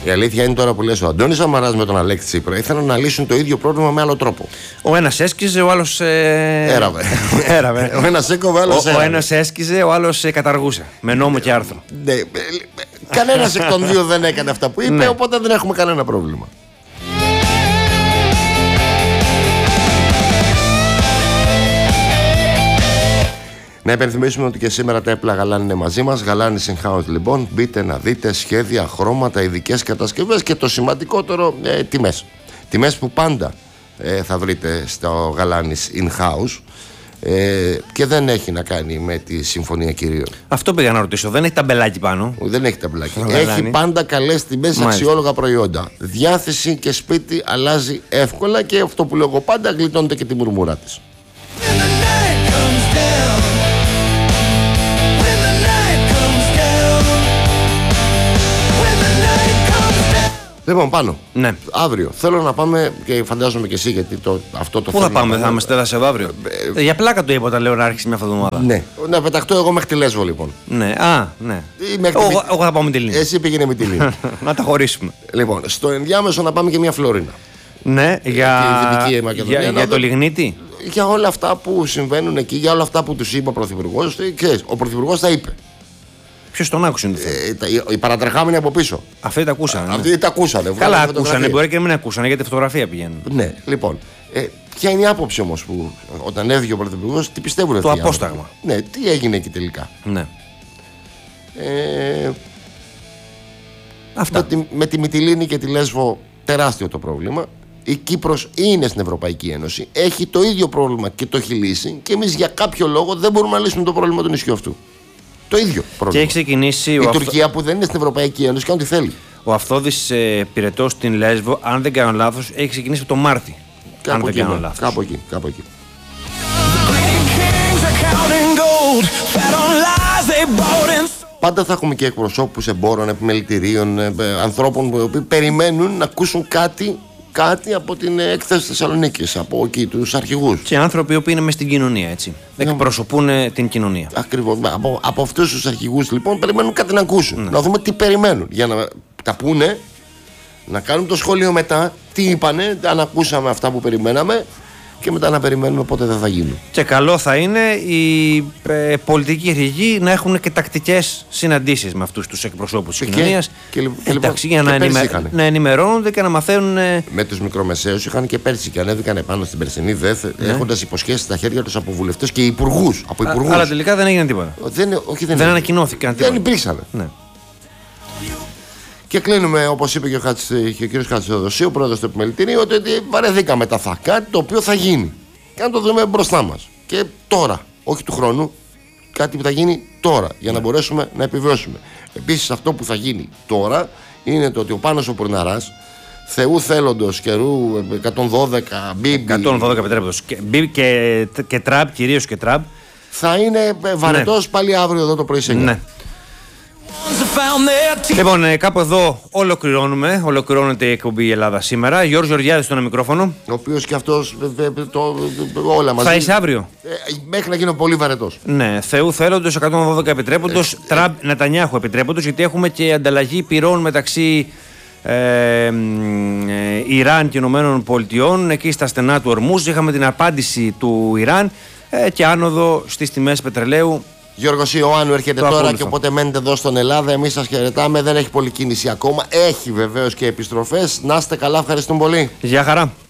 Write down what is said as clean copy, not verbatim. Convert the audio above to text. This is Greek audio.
Η αλήθεια είναι τώρα που λες, ο Αντώνης Σαμαράς με τον Αλέξη Τσίπρα ήθελαν να λύσουν το ίδιο πρόβλημα με άλλο τρόπο. Ο ένας έσκιζε, ο άλλος. Έραβε. Ο ένας έκοβε, ο άλλος έραβε. Ο ένας έσκιζε, ο άλλος καταργούσε. Με νόμο και άρθρο. Ναι, κανένας εκ των δύο δεν έκανε αυτά που είπε, ναι. Οπότε δεν έχουμε κανένα πρόβλημα. Να υπενθυμίσουμε ότι και σήμερα τα έπλα Γαλάνη είναι μαζί μας. Γαλάνη in house λοιπόν. Μπείτε να δείτε σχέδια, χρώματα, ειδικές κατασκευές και το σημαντικότερο, τιμές. Τιμές που πάντα θα βρείτε στο Γαλάνη in house. Και δεν έχει να κάνει με τη συμφωνία κυρίων. Αυτό πήγα να ρωτήσω. Δεν έχει ταμπελάκι πάνω. Δεν έχει ταμπελάκι. Έχει πάντα καλές τιμές, αξιόλογα προϊόντα. Διάθεση και σπίτι αλλάζει εύκολα και αυτό που λέω εγώ πάντα, γλιτώνεται και τη μουρμουρά της. Λοιπόν, πάνω. Ναι. Αύριο θέλω να πάμε και φαντάζομαι και εσύ γιατί αυτό το Πού θα πάμε, θα είμαστε εδώ σε αύριο. Για πλάκα το είπα όταν λέω να άρχισε μια εβδομάδα. Ναι. Να πεταχτώ εγώ μέχρι τη Λέσβο λοιπόν. Ναι, ναι. Εγώ θα πάω με τη Λίνη. Εσύ πήγαινε με τη Λίνη. Να τα χωρίσουμε. Λοιπόν, στο ενδιάμεσο να πάμε και μια Φλόρινα. Ναι, για το λιγνίτη. Για όλα αυτά που συμβαίνουν εκεί, για όλα αυτά που τους είπε ο Πρωθυπουργός. Ο Πρωθυπουργός τα είπε. Ποιος τον άκουσε? Οι παρατρεχάμενοι από πίσω. Αυτοί τα ακούσανε. Αυτοί τα ακούσανε. Καλά, ακούσανε. Μπορεί και να μην ακούσανε γιατί φωτογραφία πηγαίνουν. Ναι, λοιπόν. Ποια είναι η άποψη όμως που όταν έβγε ο Πρωθυπουργός, τι πιστεύουν αυτοί? Το απόσταγμα. Ναι, τι έγινε εκεί τελικά. Ναι. Αυτά. Με τη Μυτιλήνη και τη Λέσβο τεράστιο το πρόβλημα. Η Κύπρος είναι στην Ευρωπαϊκή Ένωση. Έχει το ίδιο πρόβλημα και το έχει λύσει. Και εμείς για κάποιο λόγο δεν μπορούμε να λύσουμε το πρόβλημα του νησιού αυτού. Το ίδιο πρόβλημα. Και έχει ξεκινήσει η Τουρκία που δεν είναι στην Ευρωπαϊκή Ένωση κάνει ό,τι θέλει. Ο Αυθόδης πυρετός στην Λέσβο, αν δεν κάνω λάθος, έχει ξεκινήσει το Μάρτι. Κάπου εκεί, κάπου εκεί. Πάντα θα έχουμε και εκπροσώπους εμπόρων, επιμελητηρίων, ανθρώπων που περιμένουν να ακούσουν κάτι από την έκθεση Θεσσαλονίκης, από εκεί τους αρχηγούς. Και άνθρωποι που είναι μες στην κοινωνία, έτσι. Εκπροσωπούν την κοινωνία. Ακριβώς. Από αυτούς τους αρχηγούς λοιπόν περιμένουν κάτι να ακούσουν. Ναι. Να δούμε τι περιμένουν. Για να τα πούνε, να κάνουν το σχόλιο μετά, τι είπανε, αν ακούσαμε αυτά που περιμέναμε. Και μετά να περιμένουμε πότε δεν θα γίνουν. Και καλό θα είναι οι πολιτικοί αρχηγοί να έχουν και τακτικές συναντήσεις με αυτούς τους εκπροσώπους της κοινωνίας. Για να ενημερώνονται και να μαθαίνουν. Με τους μικρομεσαίους είχαν και πέρσι και ανέβηκαν επάνω στην περσινή ΔΕΘ, έχοντας υποσχέσεις στα χέρια τους από βουλευτές και υπουργούς. Αλλά τελικά δεν έγινε τίποτα. Δεν ανακοινώθηκαν τίποτα. Δεν υπήρξαν. Ναι. Και κλείνουμε, όπως είπε και ο κ. Χατζηδοσίου, ο πρόεδρος του Επιμελητηρίου, ότι βαρεθήκαμε τα κάτι το οποίο θα γίνει. Και να το δούμε μπροστά μας. Και τώρα, όχι του χρόνου, κάτι που θα γίνει τώρα, για να μπορέσουμε να επιβιώσουμε. Επίσης, αυτό που θα γίνει τώρα είναι το ότι ο Πάνος ο Πουρναράς, Θεού θέλοντος καιρού 112, μπίμπι. 112 επιτρέποντος. Και τραμπ, κυρίως και τραμπ. Θα είναι βαρετός πάλι αύριο εδώ το πρωί σε 9. Ναι. Λοιπόν, κάπου εδώ ολοκληρώνεται η εκπομπή Ελλάδα σήμερα. Γιώργος Γεωργιάδης στο ένα μικρόφωνο. Ο οποίος και αυτός όλα μαζί. Θα είσαι αύριο. Μέχρι να γίνω πολύ βαρετός. Ναι, Θεού θέλοντος 112 επιτρέποντος, Τραμπ Νετανιάχου επιτρέποντος, γιατί έχουμε και ανταλλαγή πυρών μεταξύ Ιράν και Ηνωμένων Πολιτειών. Εκεί στα στενά του Ορμούζ είχαμε την απάντηση του Ιράν και άνοδο στις τιμές πετρελαίου. Γιώργος Ιωάννου έρχεται τώρα και οπότε μένετε εδώ στον Ελλάδα. Εμείς σας χαιρετάμε. Δεν έχει πολλή κίνηση ακόμα. Έχει βεβαίως και επιστροφές. Να είστε καλά, ευχαριστούμε πολύ. Γεια χαρά.